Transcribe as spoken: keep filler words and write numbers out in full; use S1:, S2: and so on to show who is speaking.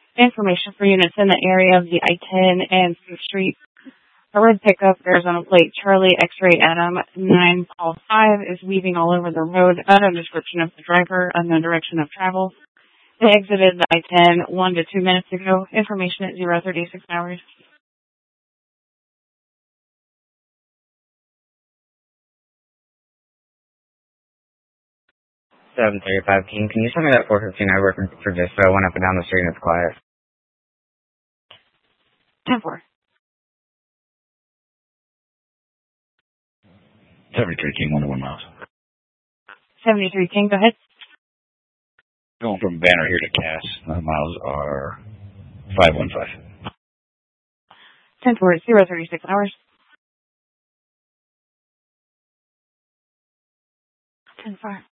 S1: Information for units in the area of the I ten and Fifth Street. A red pickup, Arizona plate, Charlie X-ray Adam nine Paul five is weaving all over the road. Unknown description of the driver, unknown direction of travel. They exited the I ten one to two minutes ago. Information at zero thirty-six hours.
S2: seven thirty-five King. Can you tell me that four fifteen I work for just so I went up and down the street and it's quiet?
S1: ten four.
S3: seventy-three King, one to one miles.
S1: seventy-three King, go ahead.
S3: Going from Banner here to Cass. My miles are five one five.
S1: ten four, zero thirty-six hours. ten four.